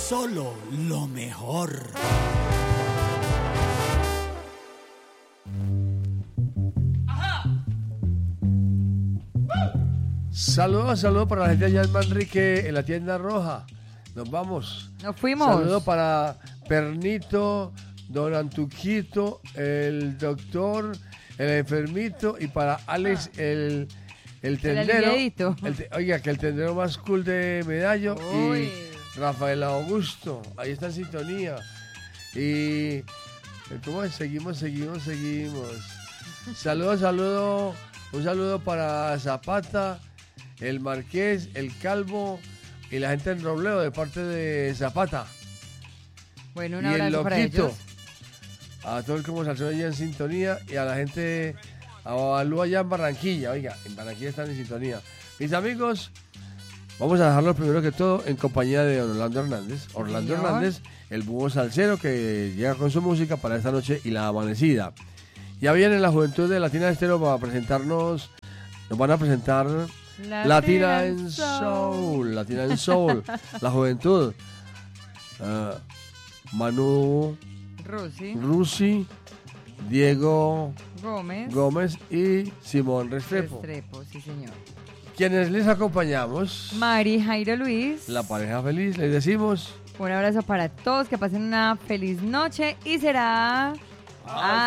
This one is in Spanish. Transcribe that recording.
solo lo mejor. Saludos para la gente allá en Manrique, en la tienda roja. Nos vamos. Nos fuimos. Saludos para Pernito, Don Antuquito, el doctor, el enfermito y para Alex, el tendero. Oiga, que el tendero más cool de Medallo. Uy. Y Rafael Augusto, ahí está en sintonía. Y ¿cómo es? Seguimos. Saludos. Un saludo para Zapata, el Marqués, el Calvo y la gente en Robledo de parte de Zapata. Bueno, un y abrazo el para Loquito, ellos. a todo el como salsón allá en sintonía y a la gente, a Babalú allá en Barranquilla. Oiga, en Barranquilla están en sintonía. Mis amigos, vamos a dejarlo primero que todo en compañía de Orlando Hernández. Orlando Señor. Hernández, el búho salsero que llega con su música para esta noche y la amanecida. Ya viene la juventud de Latina Estéreo para presentarnos, nos van a presentar Latina en Soul. La juventud. Manu Rusi, Diego Gómez y Simón Restrepo. Sí, señor. Quienes les acompañamos, Mari Jairo Luis. la pareja feliz, les decimos Un abrazo para todos, que pasen una feliz noche y será...